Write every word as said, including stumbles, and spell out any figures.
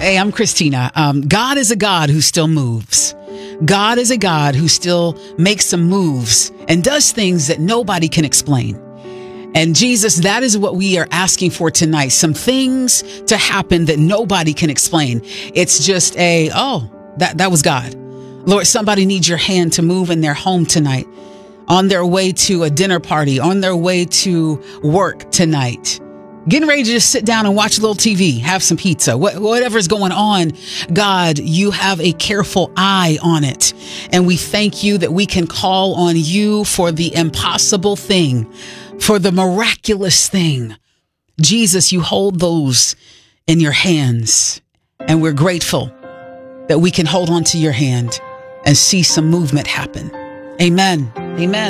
Hey, I'm Christina. Um, God is a God who still moves. God is a God who still makes some moves and does things that nobody can explain. And Jesus, that is what we are asking for tonight. Some things to happen that nobody can explain. It's just a, oh, that, that was God. Lord, somebody needs your hand to move in their home tonight, on their way to a dinner party, on their way to work tonight. Getting ready to just sit down and watch a little T V, have some pizza, wh- whatever's going on. God, you have a careful eye on it. And we thank you that we can call on you for the impossible thing, for the miraculous thing. Jesus, you hold those in your hands. And we're grateful that we can hold on to your hand and see some movement happen. Amen. Amen.